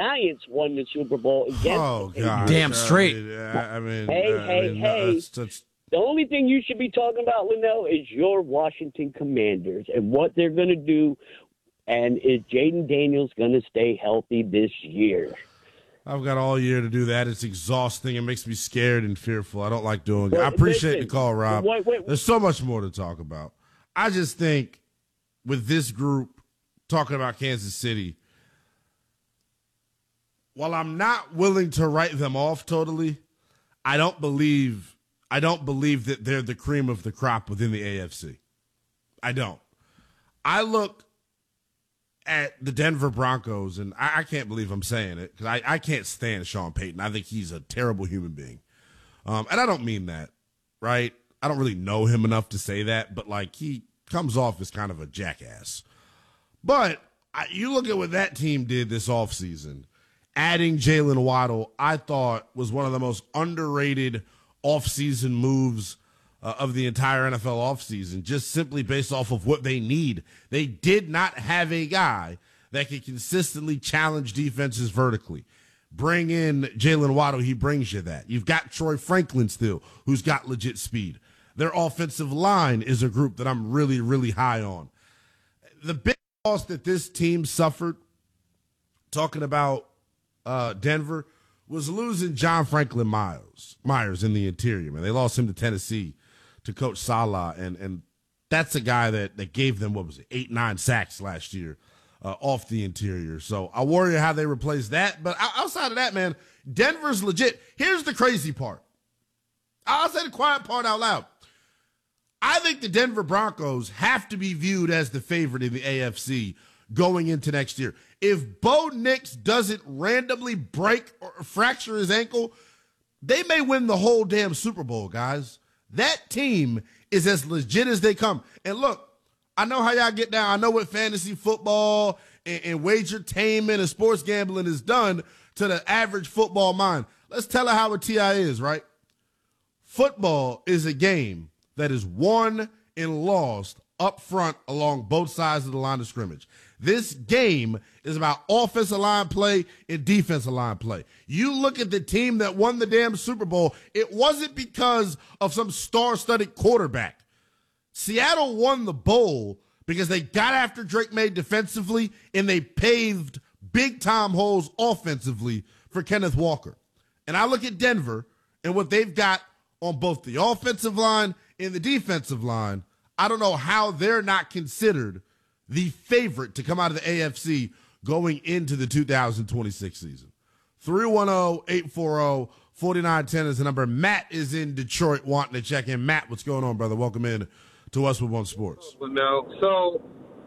Giants won the Super Bowl against Oh, God. Damn straight. Hey. The only thing you should be talking about, Linnell, is your Washington Commanders and what they're going to do. And is Jaden Daniels going to stay healthy this year? I've got all year to do that. It's exhausting. It makes me scared and fearful. I don't like doing it. I appreciate the call, Rob. There's so much more to talk about. I just think with this group talking about Kansas City, while I'm not willing to write them off totally, I don't believe that they're the cream of the crop within the AFC. I don't. I look at the Denver Broncos, and I can't believe I'm saying it because I can't stand Sean Payton. I think he's a terrible human being. And I don't mean that, right? I don't really know him enough to say that, but, like, he comes off as kind of a jackass. But you look at what that team did this offseason. Adding Jalen Waddle, I thought, was one of the most underrated offseason moves of the entire NFL offseason, just simply based off of what they need. They did not have a guy that could consistently challenge defenses vertically. Bring in Jalen Waddle, he brings you that. You've got Troy Franklin still, who's got legit speed. Their offensive line is a group that I'm really, really high on. The big loss that this team suffered, talking about Denver, was losing John Franklin Myers in the interior, man. They lost him to Tennessee to Coach Salah, and that's a guy that gave them, 8-9 sacks last year off the interior. So I worry how they replace that. But outside of that, man, Denver's legit. Here's the crazy part. I'll say the quiet part out loud. I think the Denver Broncos have to be viewed as the favorite in the AFC going into next year. If Bo Nix doesn't randomly break or fracture his ankle, they may win the whole damn Super Bowl, guys. That team is as legit as they come. And look, I know how y'all get down. I know what fantasy football and wagertainment and sports gambling has done to the average football mind. Let's tell her how a TI is, right? Football is a game that is won and lost up front along both sides of the line of scrimmage. This game is about offensive line play and defensive line play. You look at the team that won the damn Super Bowl, it wasn't because of some star-studded quarterback. Seattle won the bowl because they got after Drake May defensively and they paved big-time holes offensively for Kenneth Walker. And I look at Denver and what they've got on both the offensive line and the defensive line. I don't know how they're not considered the favorite to come out of the AFC going into the 2026 season. 310-840-4910 is the number. Matt is in Detroit wanting to check in. Matt, what's going on, brother? Welcome in to Us with One Sports. No. So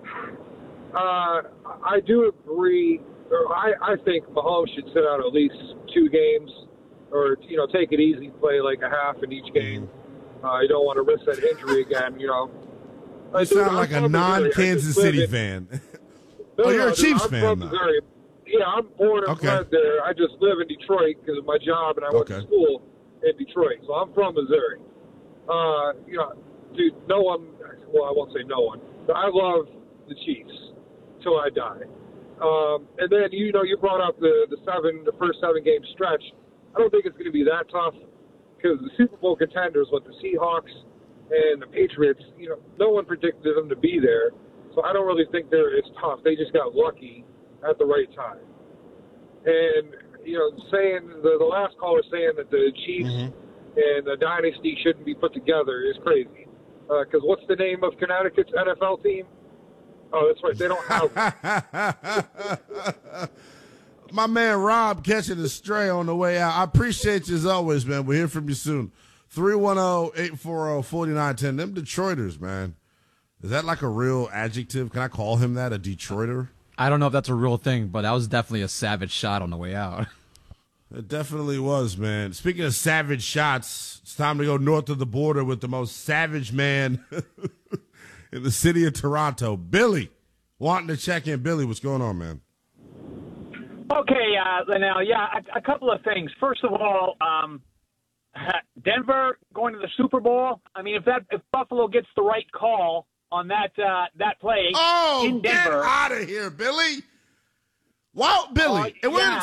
I do agree. I think Mahomes should sit out at least 2 games or, take it easy, play like a half in each game. You don't want to risk that injury again, You sound like a non-Kansas City fan. You're a Chiefs fan, from Missouri. Yeah, I'm born and bred there. I just live in Detroit because of my job, and I went to school in Detroit. So I'm from Missouri. Dude, no one – well, I won't say no one. But I love the Chiefs till I die. And then, you brought up the first 7-game stretch. I don't think it's going to be that tough because the Super Bowl contenders, with the Seahawks – and the Patriots, no one predicted them to be there. So I don't really think it's tough. They just got lucky at the right time. And, saying the last caller saying that the Chiefs and the dynasty shouldn't be put together is crazy. Because what's the name of Connecticut's NFL team? Oh, that's right. They don't have My man Rob catching a stray on the way out. I appreciate you as always, man. We'll hear from you soon. 310-840-4910. Them Detroiters, man. Is that like a real adjective? Can I call him that, a Detroiter? I don't know if that's a real thing, but that was definitely a savage shot on the way out. It definitely was, man. Speaking of savage shots, it's time to go north of the border with the most savage man in the city of Toronto. Billy, wanting to check in. Billy, what's going on, man? Okay, Linnell, a couple of things. First of all, Denver going to the Super Bowl. I mean, if Buffalo gets the right call on that play in Denver, get out of here, Billy. Wow, Billy. And we're